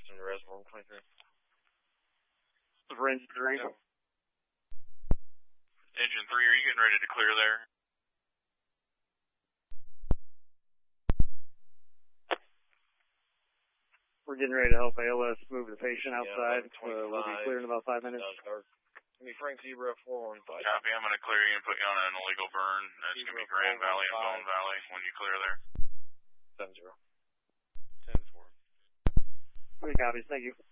Western Reservoir 23. For engine 3. Yep. Engine 3, are you getting ready to clear there? We're getting ready to help ALS move the patient outside. Yeah, We'll be clear in about 5 minutes. Give me Frank Zebra 415. Copy, I'm going to clear you and put you on an illegal burn. That's going to be Grand Valley and Bone Valley when you clear there. 70. 10-4. Good copies, thank you.